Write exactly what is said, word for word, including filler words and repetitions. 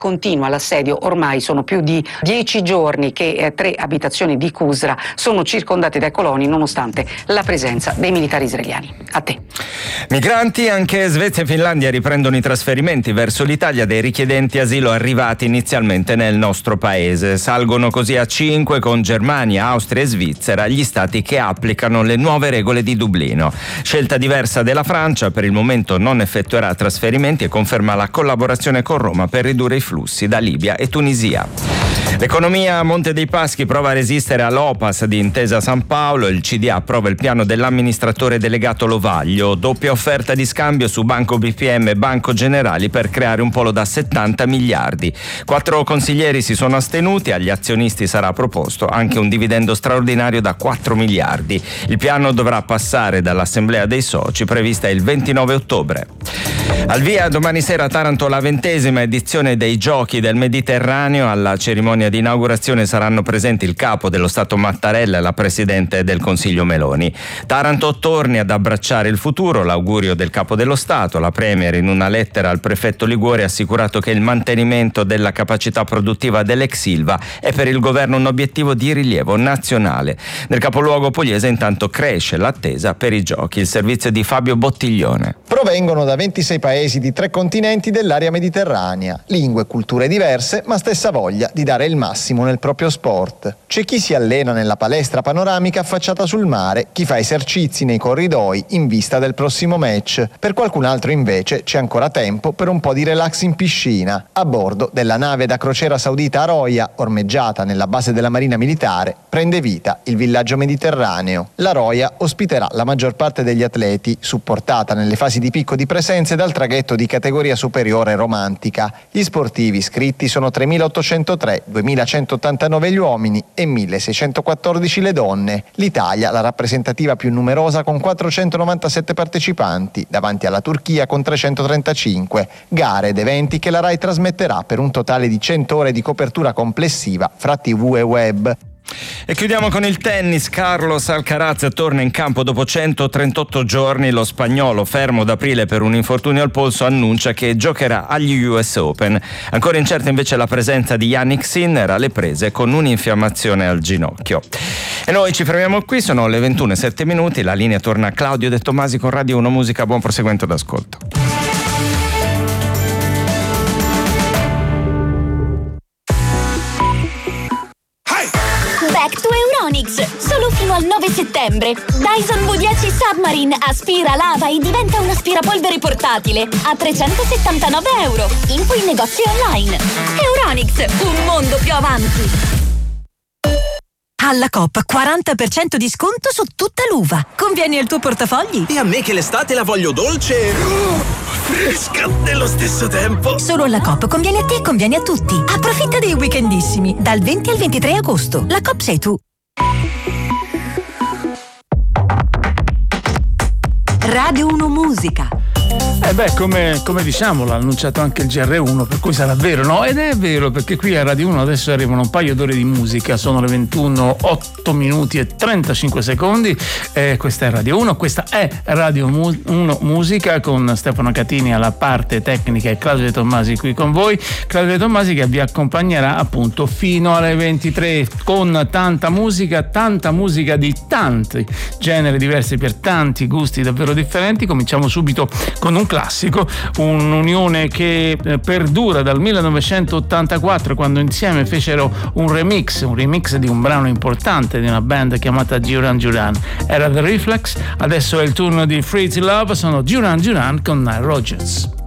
Continua l'assedio, ormai sono più di dieci giorni che eh, tre abitazioni di Qusra sono circondate dai coloni nonostante la presenza dei militari israeliani. A te. Migranti, anche Svezia e Finlandia riprendono i trasferimenti verso l'Italia dei richiedenti asilo arrivati inizialmente nel nostro paese. Salgono così a cinque con Germania, Austria e Svizzera gli stati che applicano le nuove regole di Dublino. Scelta diversa della Francia, per il momento non effettuerà trasferimenti e conferma la collaborazione con Roma per ridurre i flussi da Libia e Tunisia. L'economia a Monte dei Paschi prova a resistere all'O P A S di Intesa San Paolo. Il C D A approva il piano dell'amministratore delegato Lovaglio. Doppia offerta di scambio su Banco B P M e Banco Generali per creare un polo da settanta miliardi. Quattro consiglieri si sono astenuti. Agli azionisti sarà proposto anche un dividendo straordinario da quattro miliardi. Il piano dovrà passare dall'assemblea dei soci prevista il ventinove ottobre. Al via domani sera a Taranto la ventesima edizione dei Giochi del Mediterraneo. Alla cerimonia di inaugurazione saranno presenti il capo dello Stato Mattarella e la Presidente del Consiglio Meloni. Taranto torni ad abbracciare il futuro, l'augurio del capo dello Stato. La Premier in una lettera al prefetto Liguori ha assicurato che il mantenimento della capacità produttiva dell'ex Ilva è per il governo un obiettivo di rilievo nazionale. Nel capoluogo pugliese intanto cresce l'attesa per i Giochi. Il servizio di Fabio Bottiglione. Provengono da ventisei paesi di tre continenti dell'area mediterranea, lingue e culture diverse, ma stessa voglia di dare il massimo nel proprio sport. C'è chi si allena nella palestra panoramica affacciata sul mare, chi fa esercizi nei corridoi in vista del prossimo match. Per qualcun altro invece c'è ancora tempo per un po' di relax in piscina, a bordo della nave da crociera saudita Roya, ormeggiata nella base della Marina Militare, prende vita il villaggio mediterraneo. La Roya ospiterà la maggior parte degli atleti, supportata nelle fasi di picco di presenze dal traghetto di categoria superiore romantica. Gli sportivi iscritti sono tremilaottocentotre, duemilacentottantanove gli uomini e milleseicentoquattordici le donne. L'Italia, la rappresentativa più numerosa con quattrocentonovantasette partecipanti, davanti alla Turchia con trecentotrentacinque. Gare ed eventi che la Rai trasmetterà per un totale di cento ore di copertura complessiva fra tivù e web. E chiudiamo con il tennis. Carlos Alcaraz torna in campo dopo centotrentotto giorni. Lo spagnolo, fermo da aprile per un infortunio al polso, annuncia che giocherà agli U S Open. Ancora incerta invece la presenza di Jannik Sinner alle prese con un'infiammazione al ginocchio. E noi ci fermiamo qui, sono le ventuno e sette minuti. La linea torna a Claudio De Tomasi con Radio uno Musica. Buon proseguimento d'ascolto. Back to Euronics, solo fino al nove settembre. Dyson V dieci Submarine aspira, lava e diventa un aspirapolvere portatile a trecentosettantanove euro. Info in negozi online. Euronics, un mondo più avanti. Alla Coop quaranta per cento di sconto su tutta l'uva. Convieni al tuo portafogli. E a me che l'estate la voglio dolce oh, fresca nello stesso tempo. Solo alla Coop conviene a te e conviene a tutti. Approfitta dei weekendissimi dal venti al ventitré agosto. La Coop sei tu. Radio uno Musica. Eh beh, come, come diciamo, l'ha annunciato anche il G R uno, per cui sarà vero, no? Ed è vero, perché qui a Radio uno adesso arrivano un paio d'ore di musica, sono le ventuno, otto minuti e trentacinque secondi. Eh, questa è Radio uno, questa è Radio uno Musica con Stefano Catini alla parte tecnica e Claudio De Tommasi qui con voi. Claudio De Tommasi che vi accompagnerà appunto fino alle ventitré con tanta musica, tanta musica di tanti generi diversi per tanti gusti davvero differenti. Cominciamo subito con un classico, un'unione che perdura dal millenovecentottantaquattro, quando insieme fecero un remix, un remix di un brano importante di una band chiamata Duran Duran. Era The Reflex, adesso è il turno di Free to Love, sono Duran Duran con Nile Rodgers.